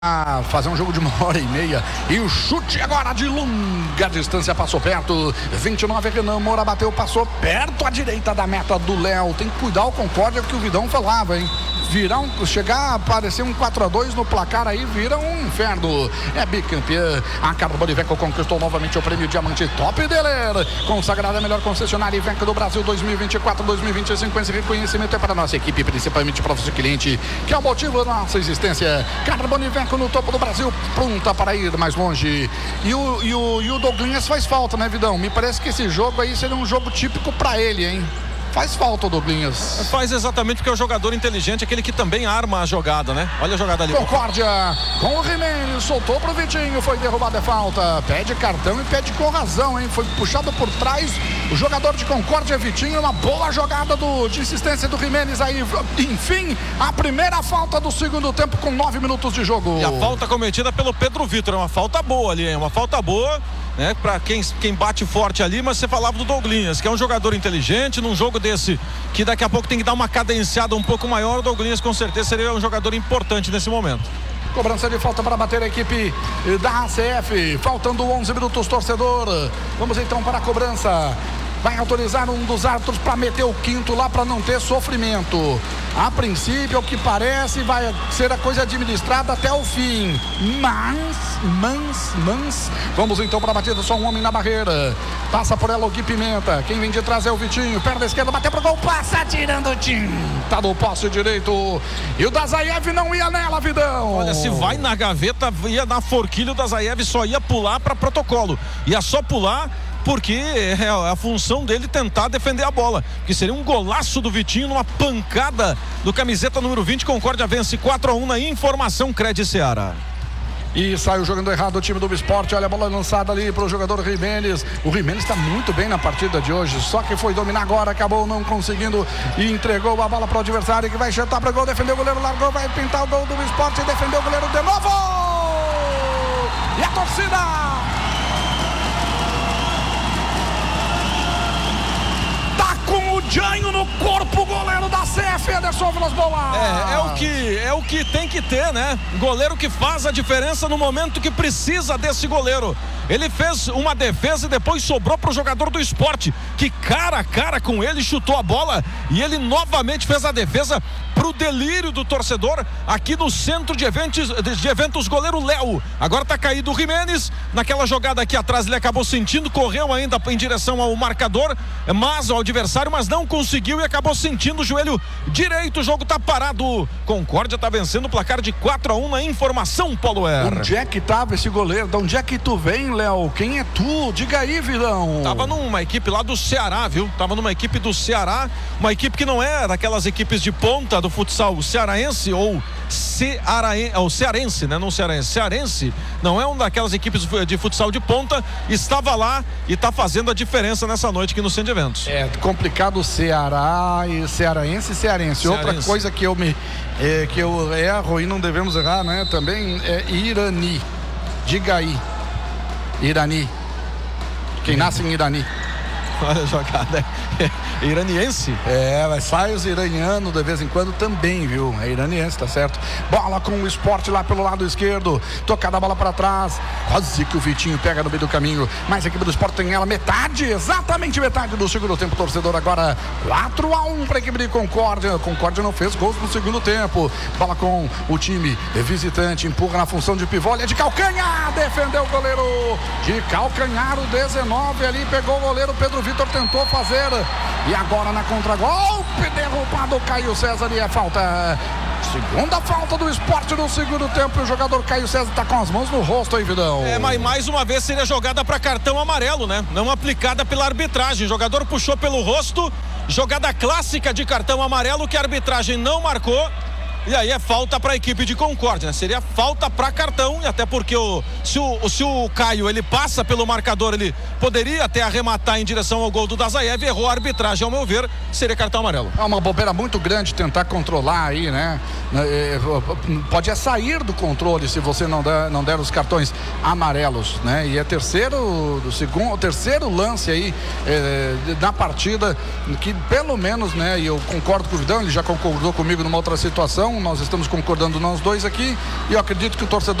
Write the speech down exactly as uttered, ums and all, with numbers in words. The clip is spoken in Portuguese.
a fazer um jogo de uma hora e meia. E o chute agora de longa distância passou perto. vinte e nove, Renan Moura bateu, passou perto à direita da meta do Léo. Tem que cuidar o Concórdia, que o Vidão falava, hein? Virar um, chegar a aparecer um quatro a dois no placar aí, vira um inferno. É bicampeã. A Carbone Iveco conquistou novamente o prêmio Diamante Top Dealer, consagrada a melhor concessionária Iveco do Brasil dois mil e vinte e quatro, dois mil e vinte e cinco. Esse reconhecimento é para a nossa equipe, principalmente para o seu cliente, que é o motivo da nossa existência. Carbone Iveco no topo do Brasil, pronta para ir mais longe. E o, e o, e o Douglas faz falta, né, Vidão? Me parece que esse jogo aí seria um jogo típico para ele, hein? Faz falta o Douglas. Faz exatamente porque é o jogador inteligente, aquele que também arma a jogada, né? Olha a jogada ali. Concórdia com o Jimenez, soltou pro Vitinho, foi derrubado, é falta. Pede cartão e pede com razão, hein? Foi puxado por trás o jogador de Concórdia, Vitinho. Uma boa jogada do, de insistência do Jimenez aí. Enfim, a primeira falta do segundo tempo com nove minutos de jogo. E a falta cometida pelo Pedro Vitor, é uma falta boa ali, é uma falta boa, né? Pra quem, quem bate forte ali, mas você falava do Douglas, que é um jogador inteligente, num jogo desse, que daqui a pouco tem que dar uma cadenciada um pouco maior. O Douglas com certeza seria um jogador importante nesse momento. Cobrança de falta para bater a equipe da A C F, faltando onze minutos, torcedor. Vamos então para a cobrança. Vai autorizar um dos árbitros para meter o quinto lá, para não ter sofrimento. A princípio, o que parece, vai ser a coisa administrada até o fim. Mas, mas, mas... Vamos então para a batida, só um homem na barreira. Passa por ela o Gui Pimenta. Quem vem de trás é o Vitinho. Perna esquerda, bateu pro gol, passa tirando o time. Tá no poste direito. E o Dazaev não ia nela, Vidão. Olha, se vai na gaveta, ia na forquilha, o Dazaev só ia pular para protocolo. Ia só pular, porque é a função dele tentar defender a bola, que seria um golaço do Vitinho numa pancada do camiseta número vinte. Concórdia vence quatro a um na informação Cred Seara. E saiu jogando errado o time do Esporte. Olha a bola lançada ali para o jogador Jimenez. O Jimenez está muito bem na partida de hoje, só que foi dominar agora, acabou não conseguindo e entregou a bola para o adversário, que vai chutar para o gol, defendeu o goleiro, largou, vai pintar o gol do Esporte e defendeu o goleiro de novo. E a torcida com o Janho no corpo, goleiro da C F, Ederson Vilas Boas. É, é o que é o que tem que ter, né? Goleiro que faz a diferença no momento que precisa desse goleiro. Ele fez uma defesa e depois sobrou para o jogador do Esporte, que cara a cara com ele chutou a bola, e ele novamente fez a defesa para o delírio do torcedor aqui no centro de eventos, de eventos goleiro Léo. Agora tá caído o Jimenez, naquela jogada aqui atrás ele acabou sentindo, correu ainda em direção ao marcador, mas ao adversário, mas não conseguiu e acabou sentindo o joelho direito. O jogo tá parado. Concórdia tá vencendo o placar de quatro a um na informação, Paulo R. Onde é que tava esse goleiro? De onde é que tu vem, Léo? Quem é tu? Diga aí, Vilão. Tava numa equipe lá do Ceará, viu? Tava numa equipe do Ceará, uma equipe que não é daquelas equipes de ponta do futsal cearaense ou cearaense, ou cearense, né? Não cearense, cearense, não é uma daquelas equipes de futsal de ponta. Estava lá e tá fazendo a diferença nessa noite aqui no centro de eventos. É complicado Ceará e cearense e cearense. Outra cearense. Coisa que eu me é, que eu erro e não devemos errar, né? Também é Irani. Diga aí. Irani. Quem nasce em Irani. Olha a jogada. É iraniense? É, mas sai os iranianos de vez em quando também, viu? É iraniense, tá certo? Bola com o Esporte lá pelo lado esquerdo. Tocada a bola pra trás. Quase que o Vitinho pega no meio do caminho. Mas a equipe do Esporte tem ela metade, exatamente metade do segundo tempo. Torcedor agora quatro a um pra equipe de Concórdia. Concórdia não fez gols no segundo tempo. Bola com o time visitante. Empurra na função de pivô. Olha de calcanhar. Defendeu o goleiro de calcanhar. O dezenove ali pegou o goleiro. Pedro Vitor tentou fazer. E agora na contragolpe, derrubado Caio César e é falta. Segunda falta do Esporte no segundo tempo. E o jogador Caio César tá com as mãos no rosto aí, Vidão. É, mas mais uma vez seria jogada para cartão amarelo, né? Não aplicada pela arbitragem. O jogador puxou pelo rosto. Jogada clássica de cartão amarelo que a arbitragem não marcou. E aí é falta para a equipe de Concórdia, né? Seria falta para cartão, e até porque o, se, o, se o Caio ele passa pelo marcador, ele poderia até arrematar em direção ao gol do Dazaev, errou a arbitragem, ao meu ver, seria cartão amarelo. É uma bobeira muito grande tentar controlar aí, né? Pode é sair do controle se você não der, não der os cartões amarelos, né? E é terceiro, do segundo, terceiro lance aí é, na partida, que pelo menos, né? E eu concordo com o Vidão, ele já concordou comigo numa outra situação. Nós estamos concordando nós dois aqui e eu acredito que o torcedor